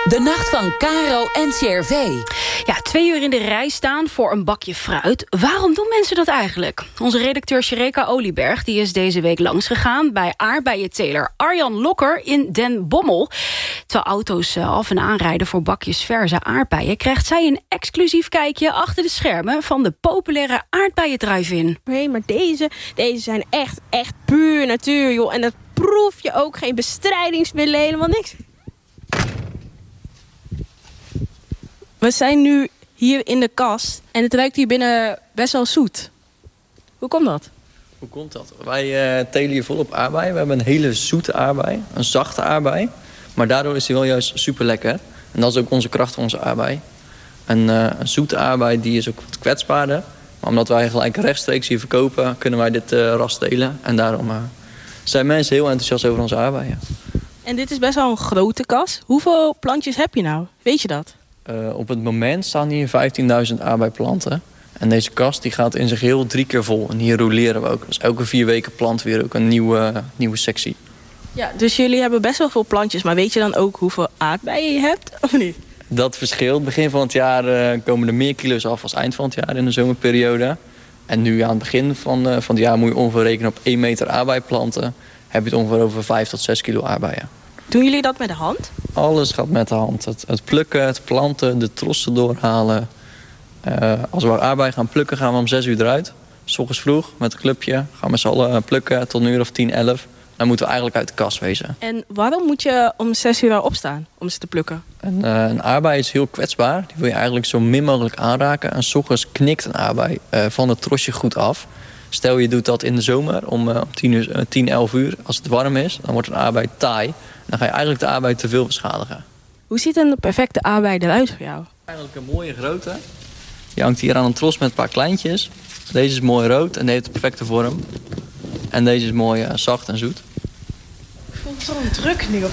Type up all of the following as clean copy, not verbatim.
De nacht van Caro en CRV. Ja, 2 uur in de rij staan voor een bakje fruit. Waarom doen mensen dat eigenlijk? Onze redacteur Shereka Olieberg die is deze week langsgegaan bij aardbeienteler Arjan Lokker in Den Bommel. Terwijl auto's af en aanrijden voor bakjes verse aardbeien, krijgt zij een exclusief kijkje achter de schermen van de populaire aardbeiendrive-in. Nee, maar deze zijn echt puur natuur, joh. En dat proef je ook, geen bestrijdingsmiddelen, helemaal niks. We zijn nu hier in de kast en het ruikt hier binnen best wel zoet. Hoe komt dat? Hoe komt dat? Wij telen hier volop aardbei. We hebben een hele zoete aardbei, een zachte aardbei. Maar daardoor is die wel juist super lekker. En dat is ook onze kracht van onze aardbei. Een zoete aardbei die is ook wat kwetsbaarder. Maar omdat wij gelijk rechtstreeks hier verkopen, kunnen wij dit ras telen. En daarom zijn mensen heel enthousiast over onze aardbeien. En dit is best wel een grote kas. Hoeveel plantjes heb je nou? Weet je dat? Op het moment staan hier 15.000 aardbeiplanten. En deze kast die gaat in zijn geheel 3 keer vol. En hier roleren we ook. Dus elke 4 weken planten we weer ook een nieuwe sectie. Ja, dus jullie hebben best wel veel plantjes. Maar weet je dan ook hoeveel aardbeien je hebt, of niet? Dat verschilt. Begin van het jaar komen er meer kilo's af als eind van het jaar in de zomerperiode. En nu aan het begin van het jaar moet je ongeveer rekenen op 1 meter aardbei planten. Heb je het ongeveer over 5 tot 6 kilo aardbeien. Doen jullie dat met de hand? Alles gaat met de hand. Het plukken, het planten, de trossen doorhalen. Als we aardbei gaan plukken, gaan we om 6 uur eruit. 's Ochtends vroeg met een clubje. Gaan we met z'n allen plukken tot een uur of 10, 11. Dan moeten we eigenlijk uit de kast wezen. En waarom moet je om 6 uur al opstaan om ze te plukken? Een aardbei is heel kwetsbaar. Die wil je eigenlijk zo min mogelijk aanraken. En 's ochtends knikt een aardbei van het trosje goed af. Stel je doet dat in de zomer om 10, 11 uur. Als het warm is, dan wordt een aardbei taai. Dan ga je eigenlijk de aardbei te veel beschadigen. Hoe ziet een perfecte aardbei eruit voor jou? Eigenlijk een mooie grootte. Die hangt hier aan een tros met een paar kleintjes. Deze is mooi rood en die heeft de perfecte vorm. En deze is mooi zacht en zoet. Ik voel het zo'n druk nu op.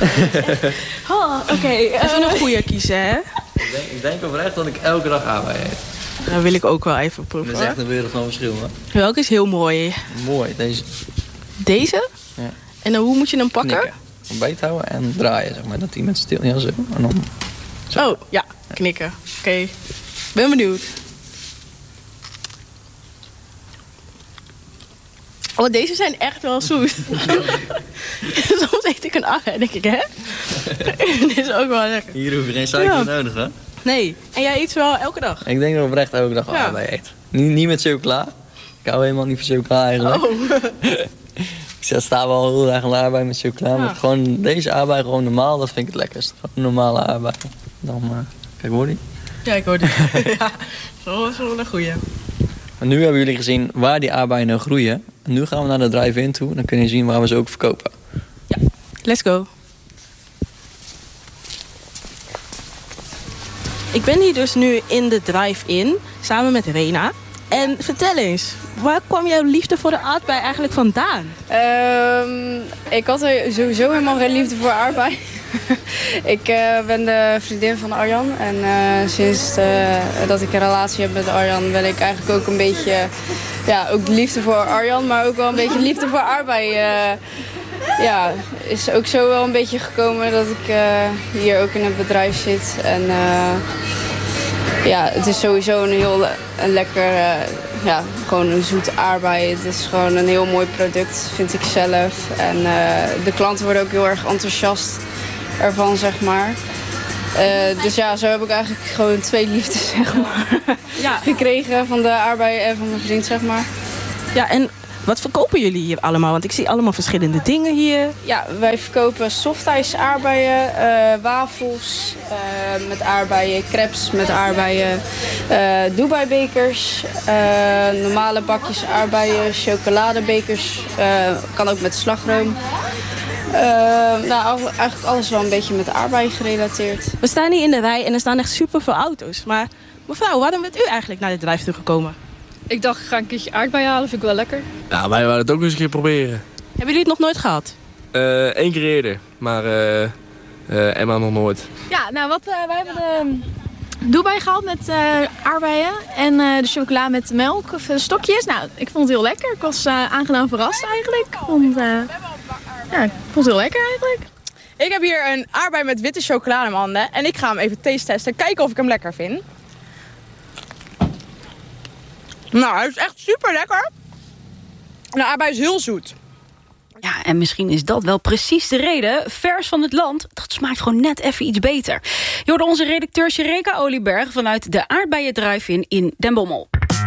Oké. Even een goede kiezen, hè? Ik denk oprecht dat ik elke dag aardbei eet. Dat wil ik ook wel even proeven. Dat is echt een wereld van verschil, hè? Welke is heel mooi? Mooi, deze. Deze? Ja. En dan hoe moet je hem pakken? Knikken. Om beet houden en draaien, zeg maar. Dat die met stil, ja, zo. En dan... Zo. Oh, ja. Knikken. Oké. Ben benieuwd. Oh, deze zijn echt wel zoet. Soms eet ik een aardbei en denk ik, hè? Dit is ook wel lekker. Hier hoef je geen suiker nodig, hè? Nee. En jij eet ze wel elke dag? Ik denk dat ik oprecht elke dag aardbei eet. Niet met chocola. Ik hou helemaal niet van chocola eigenlijk. Oh. Ik sta wel heel erg aardbei met chocola. Maar gewoon deze aardbei gewoon normaal, dat vind ik het lekkerst. Gewoon een normale aardbei. Dan, kijk, hoor die? Ja, ik hoor die. Ja, zo is wel een goeie. En nu hebben jullie gezien waar die aardbeien nou groeien. En nu gaan we naar de drive-in toe. Dan kun je zien waar we ze ook verkopen. Ja, let's go. Ik ben hier dus nu in de drive-in, samen met Rena. En vertel eens, waar kwam jouw liefde voor de aardbei eigenlijk vandaan? Ik had er sowieso helemaal geen liefde voor aardbei. Ik ben de vriendin van Arjan. En sinds dat ik een relatie heb met Arjan ben ik eigenlijk ook een beetje... ook liefde voor Arjan, maar ook wel een beetje liefde voor aardbei. Is ook zo wel een beetje gekomen dat ik hier ook in het bedrijf zit. En het is sowieso een lekker, gewoon een zoete aardbei. Het is gewoon een heel mooi product, vind ik zelf. En de klanten worden ook heel erg enthousiast ervan, zeg maar. Dus zo heb ik eigenlijk gewoon 2 liefdes, zeg maar, gekregen van de aardbei en van mijn vriend, zeg maar. Ja, en wat verkopen jullie hier allemaal? Want ik zie allemaal verschillende dingen hier. Ja, wij verkopen softijs aardbeien, wafels met aardbeien, crepes met aardbeien, Dubai-bekers, normale bakjes aardbeien, chocoladebekers, kan ook met slagroom. Eigenlijk alles wel een beetje met aardbei gerelateerd. We staan hier in de rij en er staan echt super veel auto's. Maar mevrouw, waarom bent u eigenlijk naar de drive-thru gekomen? Ik dacht, ik ga een keertje aardbei halen, vind ik wel lekker. Nou, wij wilden het ook eens een keer proberen. Hebben jullie het nog nooit gehad? 1 keer eerder, maar Emma nog nooit. Ja, nou wij hebben de Dubai gehaald met aardbeien en de chocola met melk of stokjes. Nou, ik vond het heel lekker. Ik was aangenaam verrast eigenlijk. Ik vond het heel lekker eigenlijk. Ik heb hier een aardbei met witte chocolade in mijn handen. En ik ga hem even taste testen. Kijken of ik hem lekker vind. Nou, hij is echt super lekker. De aardbei is heel zoet. Ja, en misschien is dat wel precies de reden. Vers van het land, dat smaakt gewoon net even iets beter. Je hoorde onze redacteur Shereka Olieberg vanuit de Aardbeien Drive-in in Den Bommel.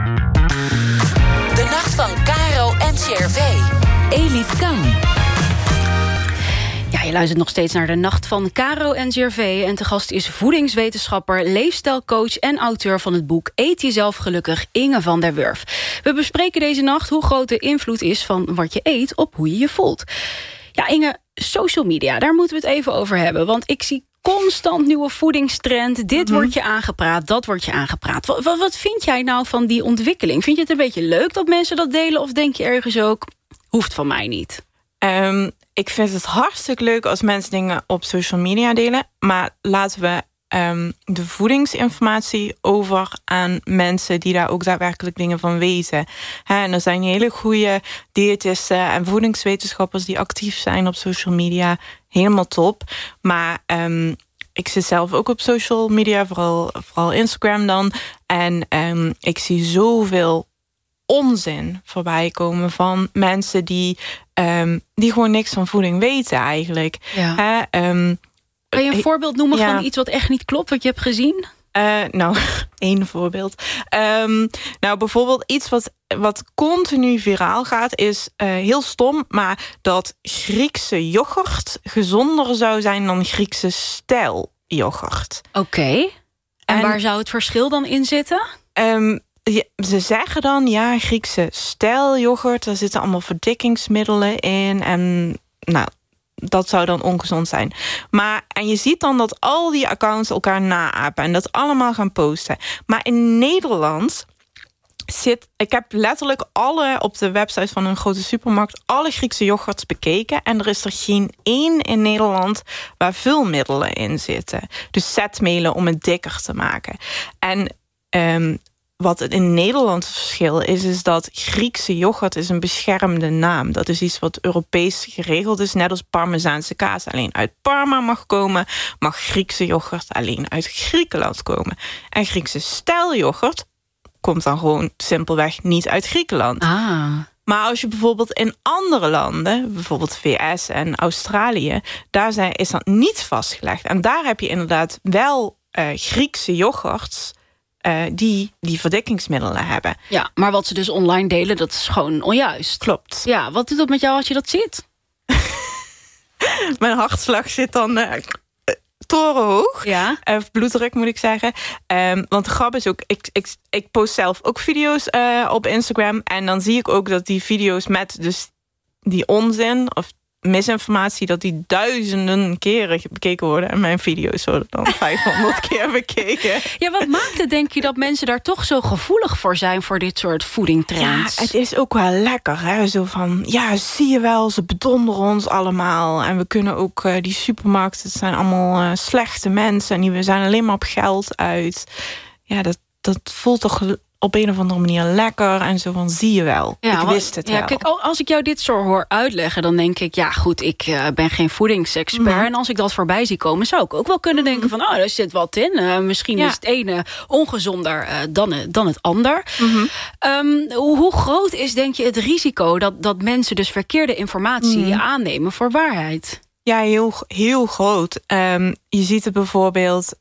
De nacht van Caro en CRV. Elif Kan. Ja, je luistert nog steeds naar de Nacht van Caro en CRV. En te gast is voedingswetenschapper, leefstijlcoach en auteur van het boek Eet jezelf gelukkig, Inge van der Wurf. We bespreken deze nacht hoe groot de invloed is van wat je eet op hoe je je voelt. Ja, Inge, social media, daar moeten we het even over hebben. Want ik zie constant nieuwe voedingstrend. Dit wordt je aangepraat, dat wordt je aangepraat. Wat vind jij nou van die ontwikkeling? Vind je het een beetje leuk dat mensen dat delen? Of denk je ergens ook, hoeft van mij niet? Ik vind het hartstikke leuk als mensen dingen op social media delen. Maar laten we de voedingsinformatie over aan mensen die daar ook daadwerkelijk dingen van weten. En er zijn hele goede diëtisten en voedingswetenschappers die actief zijn op social media. Helemaal top. Maar ik zit zelf ook op social media, vooral Instagram dan. En ik zie zoveel onzin voorbij komen van mensen die gewoon niks van voeding weten eigenlijk. Ja. Kan je een voorbeeld noemen van iets wat echt niet klopt, wat je hebt gezien? Nou, één voorbeeld. Nou, bijvoorbeeld iets wat continu viraal gaat is heel stom, maar dat Griekse yoghurt gezonder zou zijn dan Griekse stijl yoghurt. Oké. En waar zou het verschil dan in zitten? Ze zeggen dan, ja, Griekse stijl yoghurt, daar zitten allemaal verdikkingsmiddelen in. En nou, dat zou dan ongezond zijn. En je ziet dan dat al die accounts elkaar naapen en dat allemaal gaan posten. Maar in Nederland ik heb letterlijk op de website van een grote supermarkt alle Griekse yoghurts bekeken. En er is er geen één in Nederland waar vulmiddelen in zitten. Dus zetmelen om het dikker te maken. En wat in Nederland het verschil is dat Griekse yoghurt is een beschermde naam. Dat is iets wat Europees geregeld is, net als Parmezaanse kaas alleen uit Parma mag komen, mag Griekse yoghurt alleen uit Griekenland komen. En Griekse stijl yoghurt komt dan gewoon simpelweg niet uit Griekenland. Maar als je bijvoorbeeld in andere landen, bijvoorbeeld VS en Australië, daar is dat niet vastgelegd. En daar heb je inderdaad wel Griekse yoghurts die verdikkingsmiddelen hebben. Ja, maar wat ze dus online delen, dat is gewoon onjuist. Klopt. Ja, wat doet dat met jou als je dat ziet? Mijn hartslag zit dan torenhoog. Ja. Bloeddruk moet ik zeggen. Want de grap is ook, ik post zelf ook video's op Instagram. En dan zie ik ook dat die video's met dus die onzin of misinformatie, dat die duizenden keren bekeken worden. En mijn video's worden dan 500 keer bekeken. Ja, wat maakt het, denk je, dat mensen daar toch zo gevoelig voor zijn voor dit soort voedingtrends? Ja, het is ook wel lekker, hè? Zo van, ja, zie je wel, ze bedonderen ons allemaal. En we kunnen ook, die supermarkten, het zijn allemaal slechte mensen. En die zijn alleen maar op geld uit. Ja, dat voelt toch op een of andere manier lekker. En zo van, zie je wel. Ja, ik wist het wel. Kijk, als ik jou dit zo hoor uitleggen, dan denk ik, ja goed, ik ben geen voedingsexpert. En als ik dat voorbij zie komen, zou ik ook wel kunnen denken van, daar zit wat in. Misschien is het ene ongezonder dan het ander. Hoe groot is, denk je, het risico dat mensen dus verkeerde informatie aannemen voor waarheid? Ja, heel groot. Je ziet het bijvoorbeeld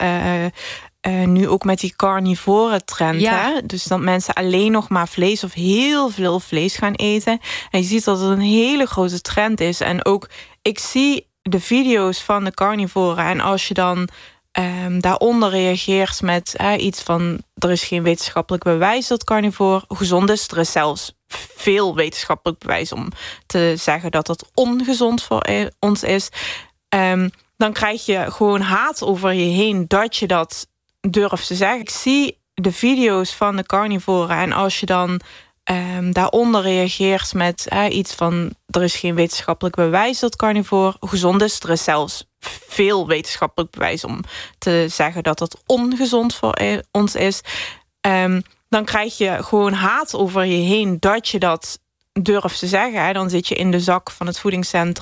nu ook met die carnivore trend. Ja. Hè? Dus dat mensen alleen nog maar vlees of heel veel vlees gaan eten. En je ziet dat het een hele grote trend is. En ook, ik zie de video's van de carnivoren. En als je dan daaronder reageert met iets van, er is geen wetenschappelijk bewijs dat carnivore gezond is. Er is zelfs veel wetenschappelijk bewijs om te zeggen dat het ongezond voor ons is. Dan krijg je gewoon haat over je heen dat je dat durft te zeggen. Ik zie de video's van de carnivoren. En als je dan daaronder reageert met iets van, er is geen wetenschappelijk bewijs dat carnivore gezond is. Er is zelfs veel wetenschappelijk bewijs om te zeggen dat het ongezond voor ons is. Dan krijg je gewoon haat over je heen dat je dat durft te zeggen. Dan zit je in de zak van het voedingscentrum